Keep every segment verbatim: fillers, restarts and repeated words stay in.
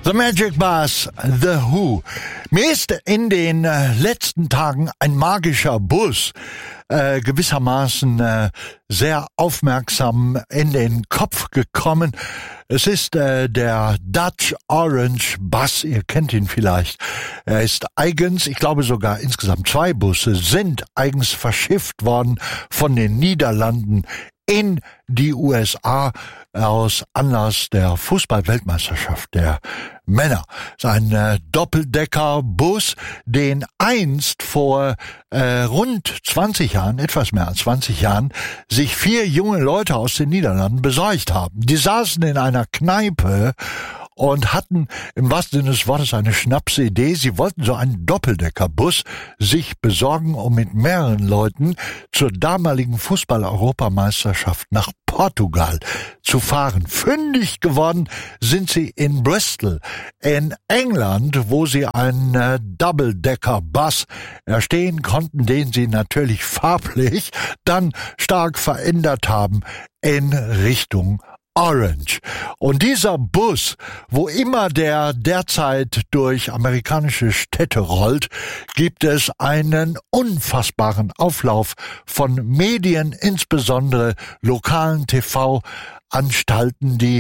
The Magic Bus, The Who. Mir ist in den äh, letzten Tagen ein magischer Bus äh, gewissermaßen äh, sehr aufmerksam in den Kopf gekommen. Es ist äh, der Dutch Orange Bus, ihr kennt ihn vielleicht. Er ist eigens, ich glaube sogar insgesamt zwei Busse, sind eigens verschifft worden von den Niederlanden in die U S A aus Anlass der Fußball-Weltmeisterschaft der Männer. Es ist ein äh, Doppeldeckerbus, den einst vor äh, rund zwanzig Jahren, etwas mehr als zwanzig Jahren, sich vier junge Leute aus den Niederlanden besorgt haben. Die saßen in einer Kneipe und hatten im wahrsten Sinne des Wortes eine Schnapsidee. Sie wollten so einen Doppeldeckerbus sich besorgen, um mit mehreren Leuten zur damaligen Fußball-Europameisterschaft nach Portugal zu fahren. Fündig geworden sind sie in Bristol, in England, wo sie einen äh, Double-Decker-Bus erstehen konnten, den sie natürlich farblich dann stark verändert haben in Richtung Orange. Und dieser Bus, wo immer der derzeit durch amerikanische Städte rollt, gibt es einen unfassbaren Auflauf von Medien, insbesondere lokalen T V-Anstalten, die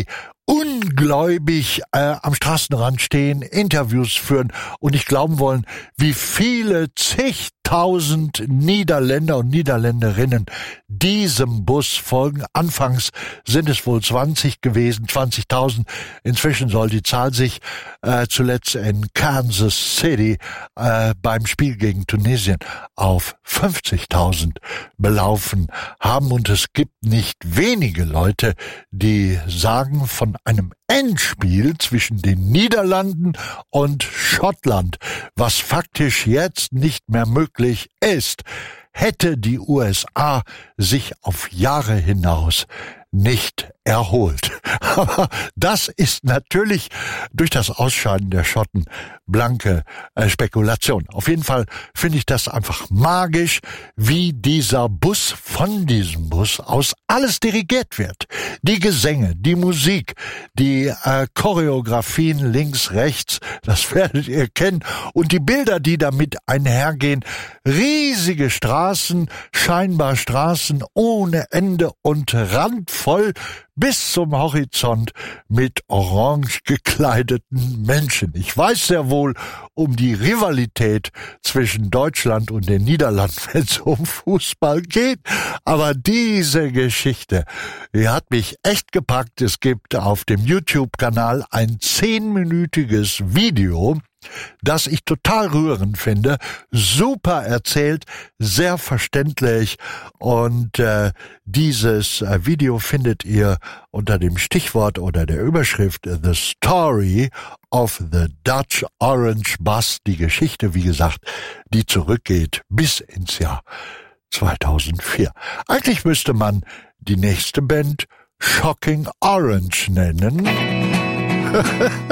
ungläubig äh, am Straßenrand stehen, Interviews führen und nicht glauben wollen, wie viele zigtausend Niederländer und Niederländerinnen diesem Bus folgen. Anfangs sind es wohl zwanzig gewesen, zwanzigtausend. Inzwischen soll die Zahl sich äh, zuletzt in Kansas City äh, beim Spiel gegen Tunesien auf fünfzigtausend belaufen haben. Und es gibt nicht wenige Leute, die sagen, von einem Endspiel zwischen den Niederlanden und Schottland, was faktisch jetzt nicht mehr möglich ist, hätte die U S A sich auf Jahre hinaus nicht erholt. Aber das ist natürlich durch das Ausscheiden der Schotten blanke äh, Spekulation. Auf jeden Fall finde ich das einfach magisch, wie dieser Bus, von diesem Bus aus alles dirigiert wird. Die Gesänge, die Musik, die äh, Choreografien links, rechts, das werdet ihr kennen. Und die Bilder, die damit einhergehen. Riesige Straßen, scheinbar Straßen ohne Ende und randvoll bis zum Horizont mit orange gekleideten Menschen. Ich weiß sehr wohl um die Rivalität zwischen Deutschland und den Niederlanden, wenn es um Fußball geht, aber diese Geschichte, die hat mich echt gepackt. Es gibt auf dem YouTube-Kanal ein zehnminütiges Video, das ich total rührend finde, super erzählt, sehr verständlich und äh, dieses äh, Video findet ihr unter dem Stichwort oder der Überschrift The Story of the Dutch Orange Bus, die Geschichte, wie gesagt, die zurückgeht bis ins Jahr zweitausendvier. Eigentlich müsste man die nächste Band Shocking Orange nennen.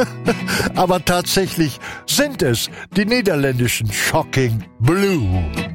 Aber tatsächlich sind es die niederländischen Shocking Blue.